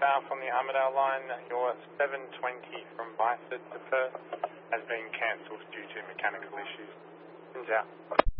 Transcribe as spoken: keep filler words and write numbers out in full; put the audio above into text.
south on the Armidale line, your seven twenty from Bicester to Perth has been cancelled due to mechanical issues. Out.